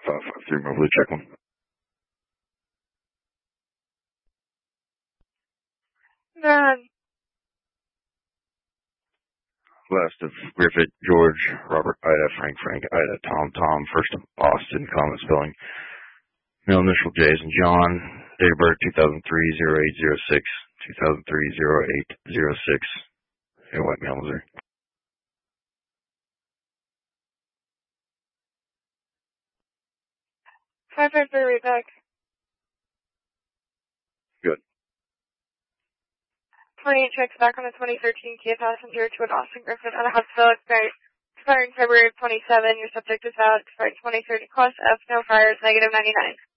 553 Mobley, check one. Last of Griffith, George, Robert, Ida, Frank, Ida, Tom, first of Austin, common spelling. Middle initial J's and John, date of birth 2003-0806, 2003-0806, in White Male, Missouri. 553 read back. Good. 28 checks back on the 2013 Kia passenger to an Austin Griffith at a hospital expiring February of 27. Your subject is valid, expired 2030, class F, no fires, -99.